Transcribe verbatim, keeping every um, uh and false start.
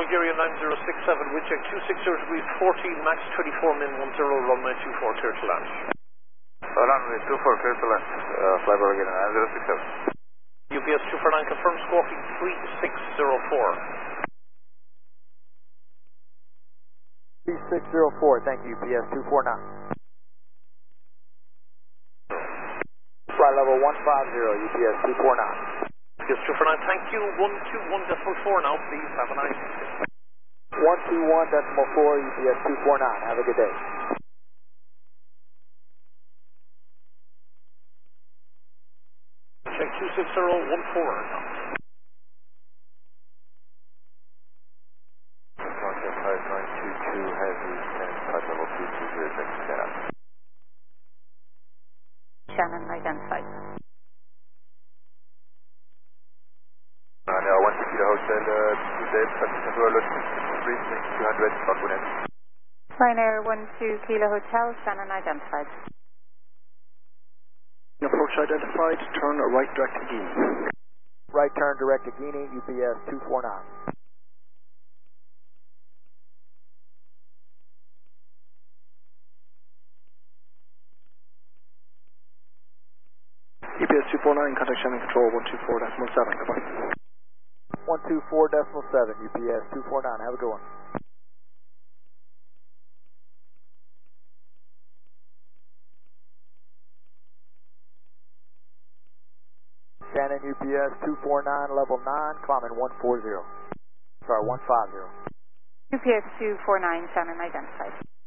Bulgaria nine zero six seven, wind check two six zero degrees fourteen, max twenty-four min one zero, runway two four, clear to land. Runway two four, clear to land. Uh, fly Bulgaria nine zero six seven. U P S two four nine confirmed, squawking three six zero four. three six zero four, thank you, U P S two four nine. Flight level one five zero, U P S two four nine. U P S two four nine, thank you, one two one decimal four now, please, have a nice day. one two one decimal four, U P S two four nine, have a good day. Check two six zero one four now. Contact five nine two two, heavy, ten, flight level two two zero, check Shannon. Shannon identified. Uh, one two Kilo Hotel, uh, today, Pacific Road, three two hundred, Falcon. Ryanair one two Kilo Hotel, Shannon identified. Approach identified, turn right direct to Guinea. Right turn direct to Guinea, U P S two four nine. U P S two four nine, contact Shannon Control one two four decimal seven, goodbye. one two four decimal seven, U P S two four nine, have a good one. Shannon, U P S two four nine, level nine, climbing one four zero. Sorry, one five zero. U P S two four nine, Shannon identified.